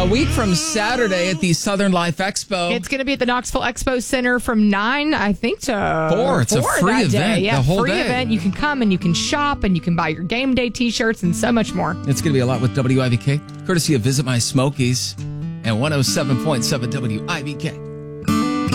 A week from Saturday at the Southern Life Expo. It's going to be at the Knoxville Expo Center from 9, I think, to 4. It's a free event. Yeah, the whole free day. event. You can come and you can shop and you can buy your game day T-shirts and so much more. It's going to be a lot with WIBK, courtesy of Visit My Smokies and 107.7 WIBK.